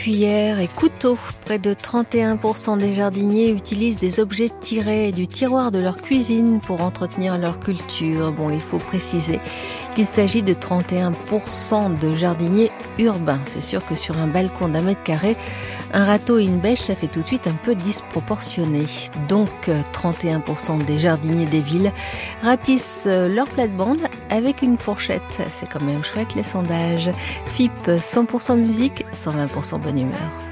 Cuillère et couteau. Près de 31% des jardiniers utilisent des objets tirés du tiroir de leur cuisine pour entretenir leur culture. Bon, il faut préciser qu'il s'agit de 31% de jardiniers urbains. C'est sûr que sur un balcon d'1 mètre carré, un râteau et une bêche, ça fait tout de suite un peu disproportionné. Donc, 31% des jardiniers des villes ratissent leur plate-bande avec une fourchette. C'est quand même chouette les sondages. FIP 100% musique, 120% bonne humeur.